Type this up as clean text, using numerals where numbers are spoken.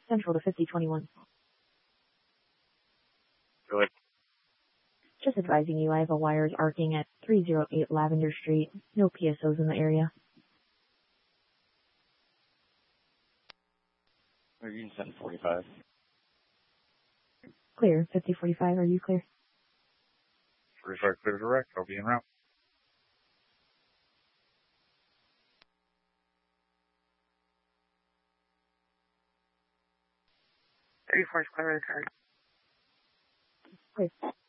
Central to 5021. Good. Just advising you, I have a wires arcing at 308 Lavender Street. No PSOs in the area. Or you can send 45. Clear. 5045, are you clear? 45 clear direct. I'll be en route. 34 is clear with the card. Clear.